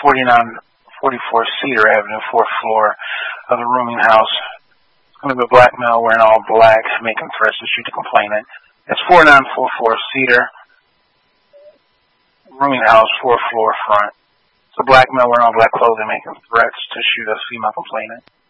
4944 Cedar Avenue, 4th floor of the rooming house. It's going to be a black male wearing all black, making threats to shoot the complainant. It's 4944 Cedar, rooming house, 4th floor front. It's a black male wearing all black clothing, making threats to shoot a female complainant.